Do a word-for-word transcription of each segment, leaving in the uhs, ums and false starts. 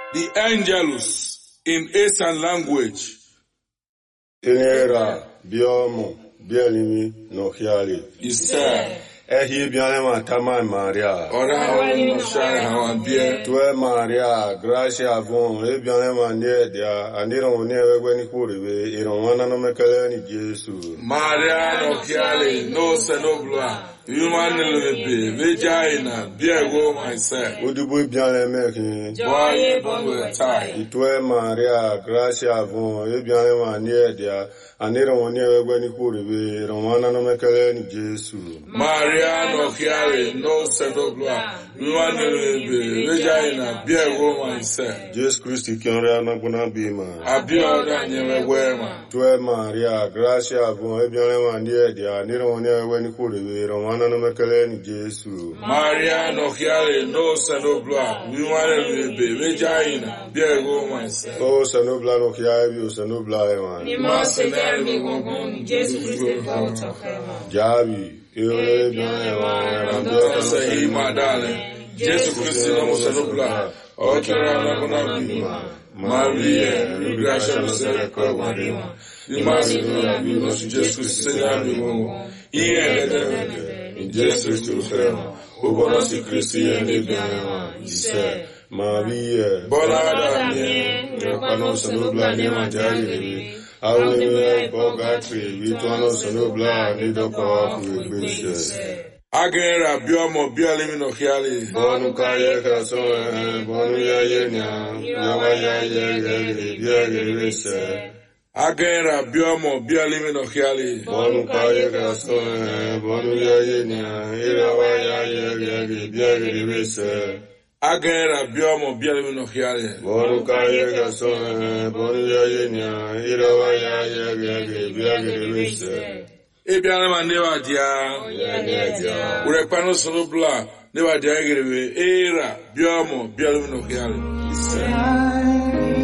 The Angelus in Eastern language. Tenera, Biomo, Bielimi, no Hiali. Isa. Ehi Bianema Tama Maria. Ora no share hawan bie. Tue Maria, Gracia Von, Ebianema Nedia, Aniro Neve Wenikuri, Ironwana no Mekaleni Jesu. Maria no Hiali, no Senobla. Human lebe, vagina, biego myself. Udubu Bianeme, Boy, bongo tie. Tue Maria, Gracia Von, Ebianema Nedia, Aniro Neve Wenikuri, Ironwana no Mekaleni Jesu. Maria no Hiali, no Senobla. Human lebe, vagina, biego myself. Jesus Christ, Kiora Naguna Bima. Abioda nyewe wema. Tue Maria, Gracia Von, Ebianema Nedia, Aniro Neve Wenikuri, Ironwana no Mekaleni Jesu. Maria no Hiali, no Senobla. Human lebe, vagina, biego myself. Oh, Sanobla no Hiabi, Sanobla Eman. Imaseneri gongon, Jesus Christ, God of heaven. Jabi, Ewe Bianema, Andota say my darling. Jesus Christ no Senobla. Okera na kuna bima. Maria, Gracia no Senekwa Marima. Imaseneri no Jesus Christ senari gongon. Iye de in Jesus to fema. Obono si Christi ene bianema. Ise. Maria, Bola da mie. Rapano Sanobla Nema Jari, Awe Bogatri, Vituano Sanobla, Nidoko, Wishes. Agera biomo bialimi no Hiali. Bonu Kaya Krason, Bonu Yayena, Yawaya Yagari, Yagari, Agera biomo bialimi no Hiali. Bonu Kaya Krason, Bonu Yayena, Yawaya Yagari, Yagari, Agera biomo bialimi no Hiali. Bonu Kaya Krason, Bonu Yayena, Yawaya Yagari, Yagari, Ebianema never dia. Urepano Senobla never dia gerebe. Era biomo bialimi no Hiali.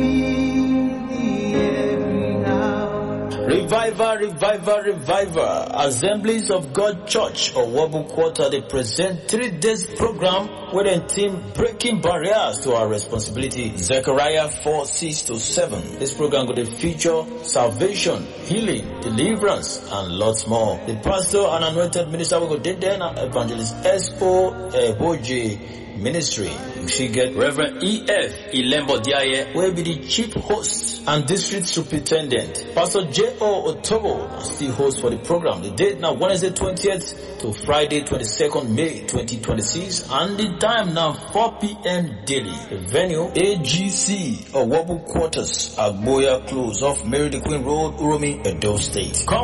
Revival, revival, revival. Assemblies of God Church or Wabu Quarter, they present three days program with a team breaking barriers to our responsibility. Zechariah four, six to seven. This program will feature salvation, healing, deliverance, and lots more. The pastor and anointed minister will go there now, Evangelist S O Eboje Ministry. She get Reverend E F Ilembo Diaye will be the chief host and district superintendent. Pastor J O Otobo is the host for the program. The date now Wednesday twentieth to Friday twenty-second May twenty twenty-six, and the time now four p.m. daily. The venue A G C or Wabu Quarters, Agboya Close off Mary the Queen Road, Uromi, Edo State. Come